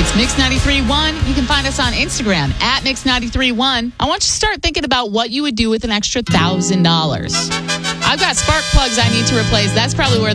It's Mix 93.1. You can find us on Instagram at Mix 93.1. I want you to start thinking about what you would do with an extra $1,000. I've got spark plugs I need to replace. That's probably where